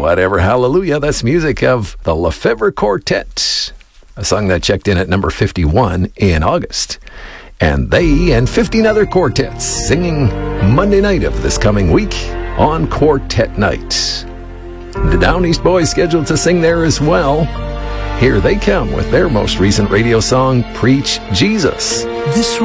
Whatever Hallelujah. That's music of the Lefevre Quartet, a song that checked in at number 51 in August. And they and 15 other quartets singing Monday night of this coming week on Quartet Night. The Down East Boys scheduled to sing there as well. Here they come with their most recent radio song, Preach Jesus. This